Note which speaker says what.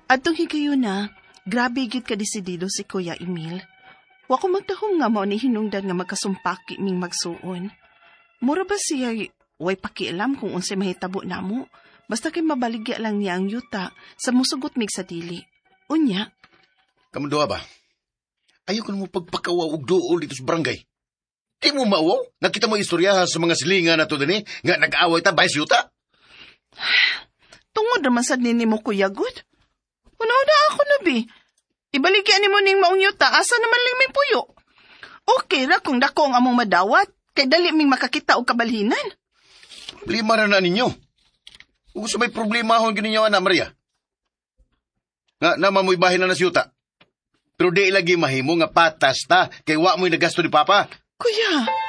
Speaker 1: Atong higayon na, grabe gid ka desidido si Kuya Emil. Wa ko magtahong nga mao ni hinungdan nga magkasumpaki ming magsuon. Mura ba siya way pakialam kung unsay mahitabo namo? Basta kay mabaligya lang niya ang yuta sa musugot mig sa dili. Unya.
Speaker 2: Kamunduha ba? Ayaw ko na mo pagpakawaw og duol dito sa barangay. Di mo maawaw? Nakita mo istorya sa mga silingan na to din nga nag-aaway ta bahis yuta?
Speaker 1: Tungod naman sad nini mo, Kuya Good. Una-una ako na, bi. Ibaligyan ni mo ning maong yuta, asa naman lang may puyo. Okay ra kung dako ang among madawat, kay dali ming makakita og kabalhinan.
Speaker 2: Problema na ninyo. Kung gusto may problema akong gininyo, Ana Maria. Nga naman mo'y bahin na si yuta. Pero di lagi mahimo nga patas ta, kay wa mo'y nagasto ni Papa.
Speaker 1: Kuya,